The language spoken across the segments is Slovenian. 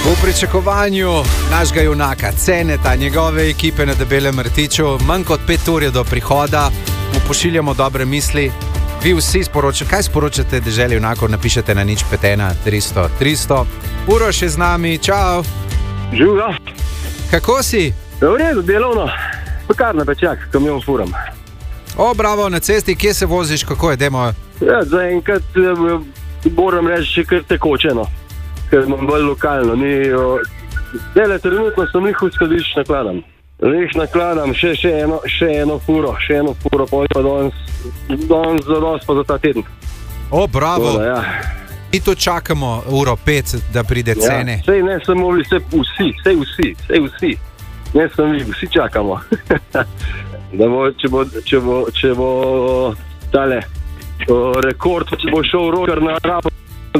V pričakovanju našega junaka, Ceneta, njegove ekipe na Debelem rtiču, manj kot 5 ur do prihoda, mu pošiljamo dobre misli. Vi vsi sporočate, kaj sporočate deželi junakov, napišete na 051 300 300. Uroš je z nami, čau. Živijo. Kako si? V redu, delovno. Pekarna pečak, kamion furam. O, bravo, na cesti, kje se voziš, kako je, demo? Ja, zaenkrat moram reči, kar tekoče, no. Ker imam bolj lokalno. Dele, trenutno sem jih v skladišč nakladam. Jih nakladam še eno furo, pol pa danes zadost pa za ta teden. O, bravo. Toda, ja. Mi to čakamo 1:05, da pride cene. Ja, sej ne samo vi, sej vsi. Ne samo vi, vsi čakamo. Da bo, če bo tale rekord, če bo šel Roger na rabo.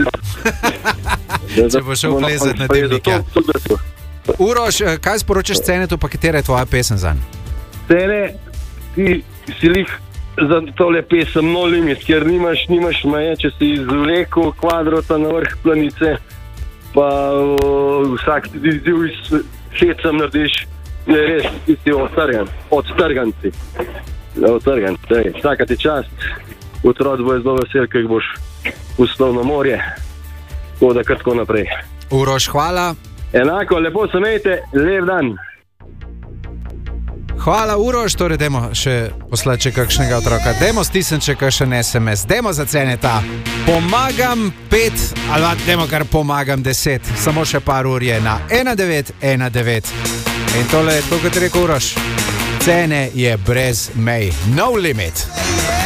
Če bo šel plezat na dimnika. Uroš, kaj sporočaš Cenetu, pa katera je tvoja pesem zanj? Cene, ti si lih za tole pesem No Limit, ker nimaš meje, če si izvlekel kvadrota na vrh planice, pa vsak izziv s hecem narediš, je res, ti si odtrgan si. Vsaka ti čast, otrok bo je zelo vesel, kaj boš poslal na morje, tako da kar tako naprej. Uroš, hvala. Enako, lepo se imejte, lep dan. Hvala, Uroš, torej dajmo še poslati še kakšnega otroka. Dajmo stisniti še kakšen SMS. Dajmo za Ceneta. Pomagam 5, ali dajmo kar pomagam 10. Samo še par ur je na 1919. In tole je to, kot je rekel Uroš. Cene je brez mej. No limit.